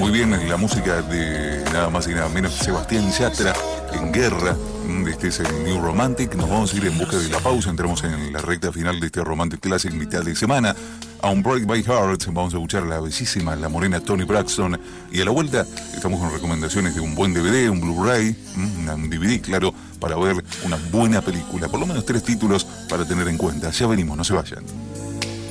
Muy bien, la música de nada más y nada menos que Sebastián Yatra, En Guerra. Este es el New Romantic. Nos vamos a ir en busca de la pausa. Entramos en la recta final de este Romantic Classic mitad de semana. A un Break My Heart vamos a escuchar a la bellísima, la morena Toni Braxton. Y a la vuelta estamos con recomendaciones de un buen DVD, un Blu-ray, un DVD, claro, para ver una buena película. Por lo menos 3 títulos para tener en cuenta. Ya venimos, no se vayan.